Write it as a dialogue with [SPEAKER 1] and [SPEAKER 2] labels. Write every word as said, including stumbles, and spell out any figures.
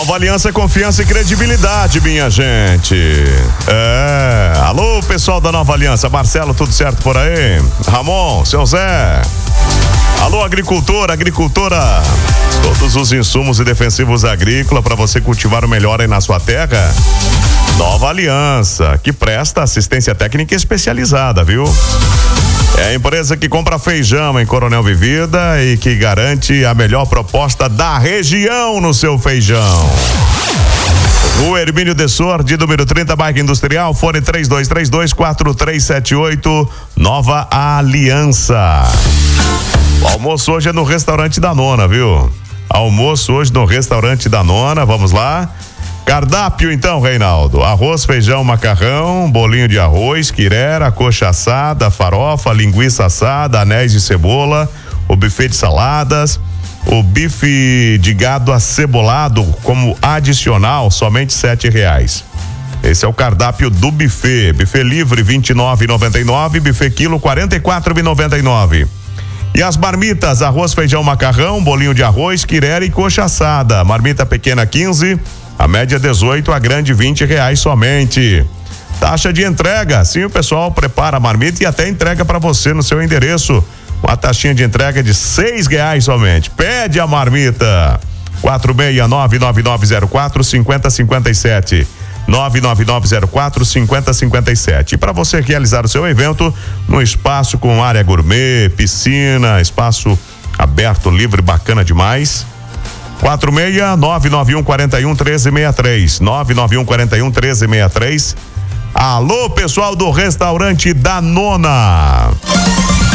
[SPEAKER 1] Nova Aliança, confiança e credibilidade, minha gente. É, alô, pessoal da Nova Aliança. Marcelo, tudo certo por aí? Ramon, seu Zé. Alô, agricultor, agricultora. Todos os insumos e defensivos agrícolas para você cultivar o melhor aí na sua terra. Nova Aliança, que presta assistência técnica especializada, viu? É a empresa que compra feijão em Coronel Vivida e que garante a melhor proposta da região no seu feijão. Rua Hermínio de Sordi, número trinta, bairro Industrial, fone três dois três dois, quatro três sete oito, Nova Aliança. O almoço hoje é no restaurante da Nona, viu? Almoço hoje no restaurante da Nona, vamos lá. Cardápio então, Reinaldo: arroz, feijão, macarrão, bolinho de arroz, quirera, coxa assada, farofa, linguiça assada, anéis de cebola, o buffet de saladas, o bife de gado acebolado como adicional, somente sete reais. Esse é o cardápio do buffet. Buffet livre vinte e nove reais e noventa e nove centavos, buffet quilo quarenta e quatro reais e noventa e nove centavos. E as marmitas: arroz, feijão, macarrão, bolinho de arroz, quirera e coxa assada. Marmita pequena quinze, a média dezoito, a grande vinte reais somente. Taxa de entrega: sim, o pessoal prepara a marmita e até entrega para você no seu endereço. Uma taxinha de entrega de seis reais somente. Pede a marmita. quatro seis nove nove nove zero quatro cinco zero cinco sete. nove nove nove zero quatro cinco zero cinco sete. E para você realizar o seu evento no espaço com área gourmet, piscina, espaço aberto, livre, bacana demais. quatro seis nove nove um quatro um um três seis três. nove nove um quatro um um três seis três. Alô, pessoal do restaurante da Nona.